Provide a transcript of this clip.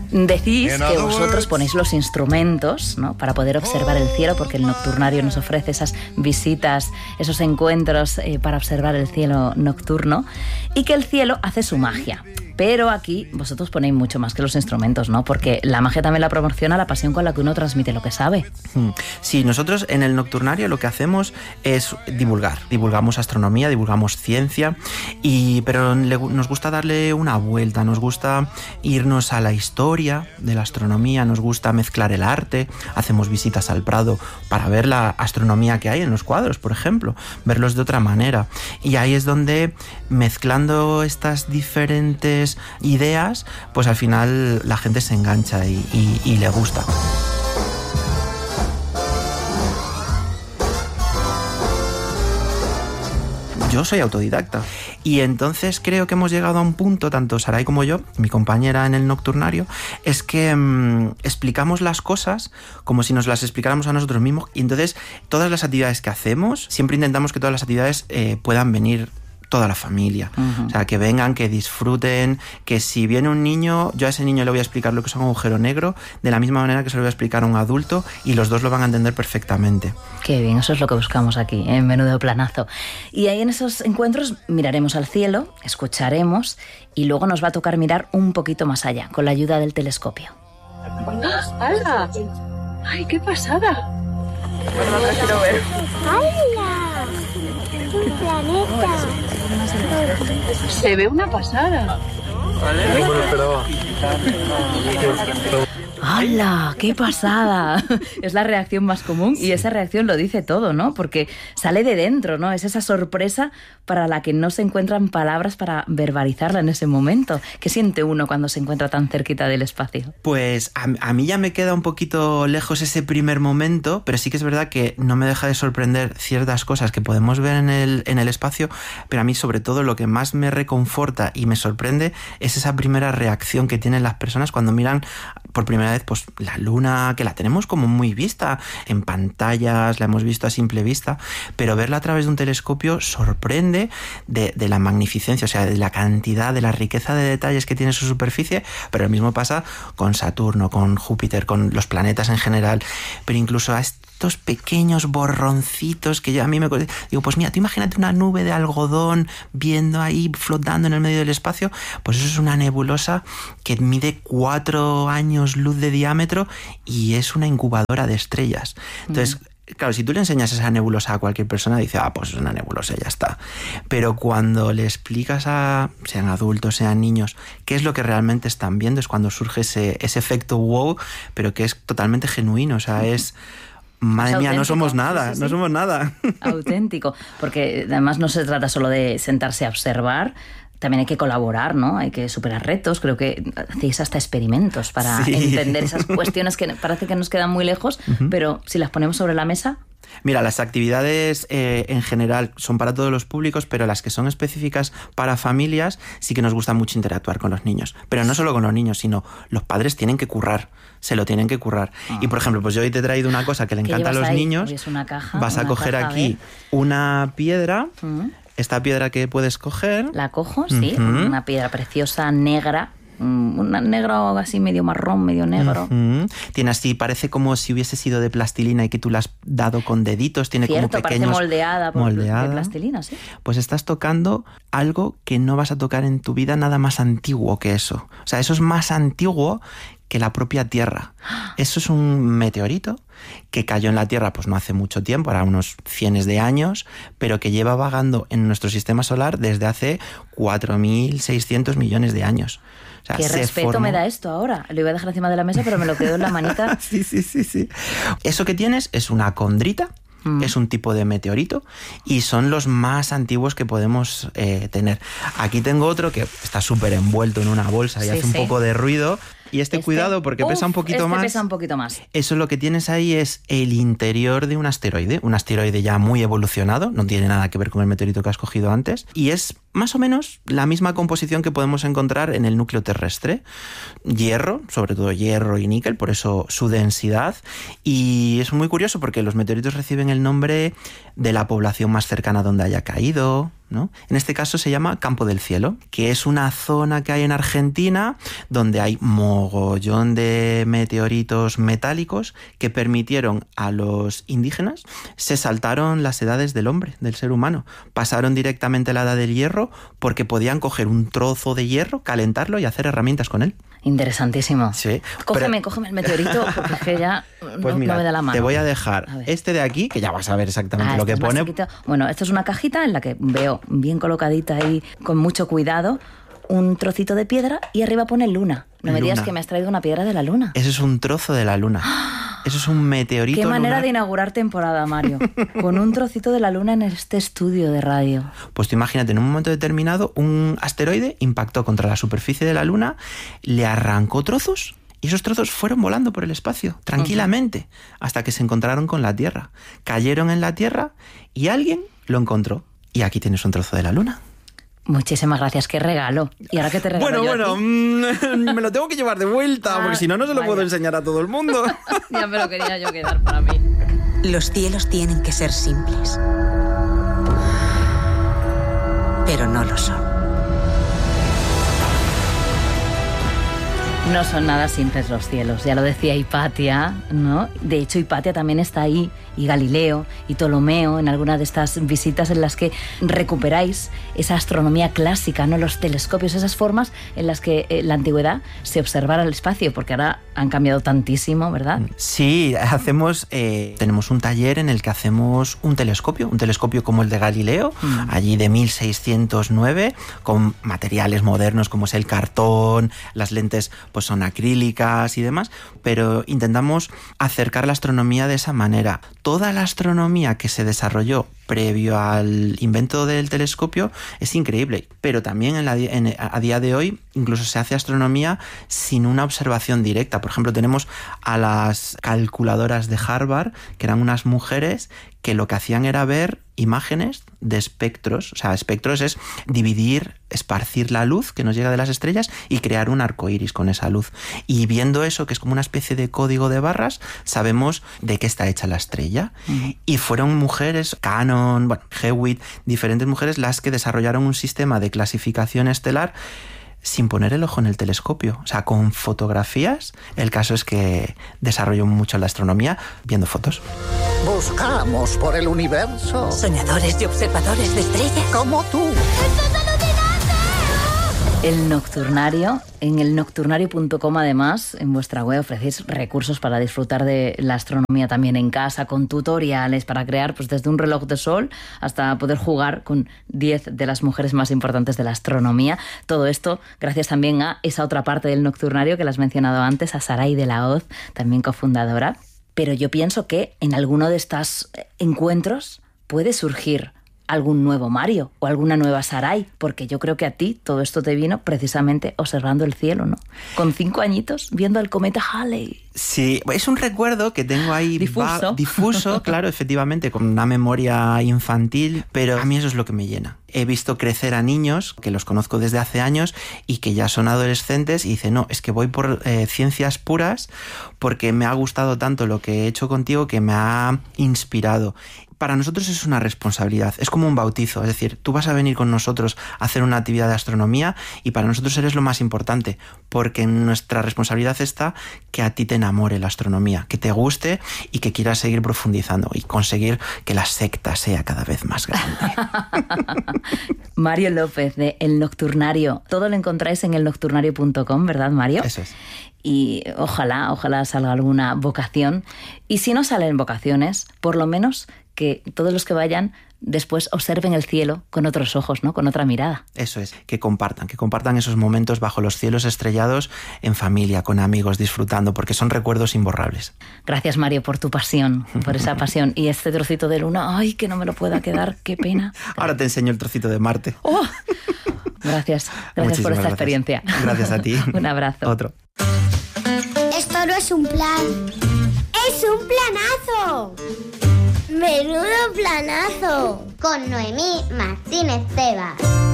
Decís que vosotros ponéis los instrumentos, ¿no?, para poder observar el cielo, porque el nocturnario nos ofrece esas visitas, esos encuentros para observar el cielo nocturno, y que el cielo hace su magia. Pero aquí vosotros ponéis mucho más que los instrumentos, ¿no? Porque la magia también la proporciona la pasión con la que uno transmite lo que sabe. Sí, nosotros en el nocturnario lo que hacemos es divulgar. Divulgamos astronomía, divulgamos ciencia, pero nos gusta darle una vuelta, nos gusta irnos a la historia de la astronomía, nos gusta mezclar el arte, hacemos visitas al Prado para ver la astronomía que hay en los cuadros, por ejemplo, verlos de otra manera. Y ahí es donde, mezclando estas diferentes ideas, pues al final la gente se engancha y le gusta. Yo soy autodidacta y entonces creo que hemos llegado a un punto, tanto Saray como yo, mi compañera en el nocturnario, es que explicamos las cosas como si nos las explicáramos a nosotros mismos, y entonces todas las actividades que hacemos, siempre intentamos que todas las actividades puedan venir toda la familia. O sea, que vengan, que disfruten, que si viene un niño, yo a ese niño le voy a explicar lo que es un agujero negro de la misma manera que se lo voy a explicar a un adulto, y los dos lo van a entender perfectamente. Qué bien, eso es lo que buscamos aquí, en Menudo Planazo. Y ahí en esos encuentros miraremos al cielo, escucharemos, y luego nos va a tocar mirar un poquito más allá, con la ayuda del telescopio. ¡Hala! ¡Ay, qué pasada! Bueno, no quiero ver. ¡Hala! Un planeta. Se ve una pasada. ¿Vale? No me lo esperaba. ¡Hala! ¡Qué pasada! Es la reacción más común, y esa reacción lo dice todo, ¿no? Porque sale de dentro, ¿no? Es esa sorpresa para la que no se encuentran palabras para verbalizarla en ese momento. ¿Qué siente uno cuando se encuentra tan cerquita del espacio? Pues a mí ya me queda un poquito lejos ese primer momento, pero sí que es verdad que no me deja de sorprender ciertas cosas que podemos ver en el espacio, pero a mí sobre todo lo que más me reconforta y me sorprende es esa primera reacción que tienen las personas cuando miran por primera vez pues la luna, que la tenemos como muy vista en pantallas, la hemos visto a simple vista, pero verla a través de un telescopio sorprende de la magnificencia, o sea, de la cantidad, de la riqueza de detalles que tiene su superficie. Pero lo mismo pasa con Saturno, con Júpiter, con los planetas en general, pero incluso a estos pequeños borroncitos que ya a mí me... Digo, pues mira, tú imagínate una nube de algodón viendo ahí, flotando en el medio del espacio, pues eso es una nebulosa que mide 4 años luz de diámetro y es una incubadora de estrellas. Entonces, claro, si tú le enseñas esa nebulosa a cualquier persona, dice, pues es una nebulosa y ya está. Pero cuando le explicas sean adultos, sean niños, qué es lo que realmente están viendo, es cuando surge ese efecto wow, pero que es totalmente genuino, o sea, es... Madre mía, no somos nada, sí. No somos nada. Auténtico, porque además no se trata solo de sentarse a observar, también hay que colaborar, ¿no? Hay que superar retos, creo que hacéis hasta experimentos para entender esas cuestiones que parece que nos quedan muy lejos, pero si las ponemos sobre la mesa... Mira, las actividades en general son para todos los públicos, pero las que son específicas para familias sí que nos gusta mucho interactuar con los niños. Pero no solo con los niños, sino los padres tienen que currar, se lo tienen que currar. Y por ejemplo, pues yo hoy te he traído una cosa que le encanta a los niños. Es una caja, vas a coger aquí una piedra, esta piedra que puedes coger. La cojo, sí, una piedra preciosa, negra. Un negro así medio marrón, medio negro. Tiene así, parece como si hubiese sido de plastilina y que tú la has dado con deditos. Tiene como pequeños... parece moldeada de plastilina, sí. Pues estás tocando algo que no vas a tocar en tu vida, nada más antiguo que eso. O sea, eso es más antiguo que la propia Tierra. Eso es un meteorito que cayó en la Tierra pues no hace mucho tiempo, ahora unos cientos de años, pero que lleva vagando en nuestro sistema solar desde hace 4.600 millones de años. O sea, qué respeto me da esto ahora. Lo iba a dejar encima de la mesa, pero me lo quedo en la manita. Sí. Eso que tienes es una condrita, es un tipo de meteorito y son los más antiguos que podemos tener. Aquí tengo otro que está súper envuelto en una bolsa y hace un poco de ruido. Y cuidado porque pesa un poquito más. Pesa un poquito más. Eso lo que tienes ahí es el interior de un asteroide ya muy evolucionado, no tiene nada que ver con el meteorito que has cogido antes, y es más o menos la misma composición que podemos encontrar en el núcleo terrestre. Hierro, sobre todo hierro y níquel, por eso su densidad, y es muy curioso porque los meteoritos reciben el nombre de la población más cercana donde haya caído, ¿no? En este caso se llama Campo del Cielo, que es una zona que hay en Argentina donde hay mogollón de meteoritos metálicos que permitieron a los indígenas, se saltaron las edades del hombre, del ser humano, pasaron directamente a la edad del hierro porque podían coger un trozo de hierro, calentarlo y hacer herramientas con él. Interesantísimo. Sí. Cógeme el meteorito, porque es que ya pues mira, no me da la mano. Te voy a dejar este de aquí, que ya vas a ver exactamente lo que pone. Bueno, esto es una cajita en la que veo bien colocadita ahí, con mucho cuidado, un trocito de piedra y arriba pone luna. No me digas que me has traído una piedra de la luna. Eso es un trozo de la luna. Eso es un meteorito. Qué manera lunar. de inaugurar temporada, Mario. Con un trocito de la luna en este estudio de radio. Pues tú imagínate, en un momento determinado, un asteroide impactó contra la superficie de la luna, le arrancó trozos y esos trozos fueron volando por el espacio, tranquilamente, hasta que se encontraron con la Tierra. Cayeron en la Tierra y alguien lo encontró. Y aquí tienes un trozo de la luna. Muchísimas gracias, qué regalo. ¿Y ahora qué te regalo yo me lo tengo que llevar de vuelta, porque si no, no se lo puedo enseñar a todo el mundo. Ya me lo quería yo quedar para mí. Los cielos tienen que ser simples, pero no lo son. No son nada simples los cielos, ya lo decía Hipatia, ¿no? De hecho, Hipatia también está ahí, y Galileo, y Ptolomeo, en alguna de estas visitas en las que recuperáis esa astronomía clásica, ¿no? Los telescopios, esas formas en las que en la antigüedad se observara el espacio, porque ahora han cambiado tantísimo, ¿verdad? Sí, tenemos un taller en el que hacemos un telescopio como el de Galileo, allí de 1609, con materiales modernos como es el cartón, las lentes pues son acrílicas y demás, pero intentamos acercar la astronomía de esa manera. Toda la astronomía que se desarrolló previo al invento del telescopio es increíble, pero también a día de hoy incluso se hace astronomía sin una observación directa. Por ejemplo, tenemos a las calculadoras de Harvard, que eran unas mujeres que lo que hacían era ver imágenes de espectros. O sea, espectros es esparcir la luz que nos llega de las estrellas y crear un arco iris con esa luz. Y viendo eso, que es como una especie de código de barras, sabemos de qué está hecha la estrella. Y fueron mujeres, Cannon, Hewitt, diferentes mujeres las que desarrollaron un sistema de clasificación estelar sin poner el ojo en el telescopio, o sea, con fotografías. El caso es que desarrolló mucho la astronomía viendo fotos. Buscamos por el universo. Soñadores y observadores de estrellas. Como tú. El Nocturnario, en el nocturnario.com además, en vuestra web ofrecéis recursos para disfrutar de la astronomía también en casa, con tutoriales para crear pues desde un reloj de sol hasta poder jugar con 10 de las mujeres más importantes de la astronomía. Todo esto gracias también a esa otra parte del Nocturnario que la has mencionado antes, a Saray de la Hoz, también cofundadora. Pero yo pienso que en alguno de estos encuentros puede surgir algún nuevo Mario o alguna nueva Saray, porque yo creo que a ti todo esto te vino precisamente observando el cielo, ¿no? Con 5 añitos, viendo el cometa Halley. Sí, es un recuerdo que tengo ahí difuso, claro, efectivamente, con una memoria infantil, pero a mí eso es lo que me llena. He visto crecer a niños que los conozco desde hace años y que ya son adolescentes y dicen, no, es que voy por ciencias puras porque me ha gustado tanto lo que he hecho contigo que me ha inspirado. Para nosotros es una responsabilidad, es como un bautizo, es decir, tú vas a venir con nosotros a hacer una actividad de astronomía y para nosotros eres lo más importante, porque en nuestra responsabilidad está que a ti te enamore la astronomía, que te guste y que quieras seguir profundizando y conseguir que la secta sea cada vez más grande. Mario López de El Nocturnario, todo lo encontráis en elnocturnario.com, ¿verdad, Mario? Eso es. Y ojalá salga alguna vocación. Y si no salen vocaciones, por lo menos que todos los que vayan después observen el cielo con otros ojos, ¿no? Con otra mirada. Eso es, que compartan esos momentos bajo los cielos estrellados en familia, con amigos, disfrutando, porque son recuerdos imborrables. Gracias, Mario, por tu pasión, por esa pasión. Y este trocito de luna, ¡ay, que no me lo pueda quedar! ¡Qué pena! Ahora te enseño el trocito de Marte. ¡Oh! Gracias por esta experiencia. Gracias a ti. Un abrazo. Otro. Esto no es un plan, es un planazo. ¡Menudo planazo! Con Noemí Martínez Tebas.